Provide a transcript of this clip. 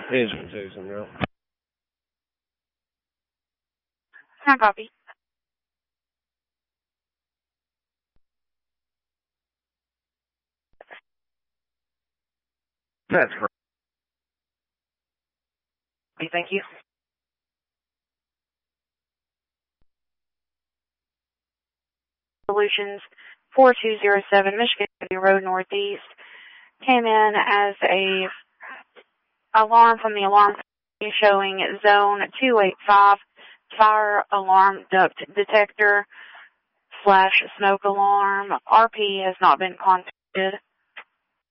Engine 2's en route. Can I copy? That's correct. Thank you. Solutions 4207 Michigan Road Northeast came in as a alarm from the alarm showing zone 285 fire alarm duct detector / smoke alarm. RP has not been contacted.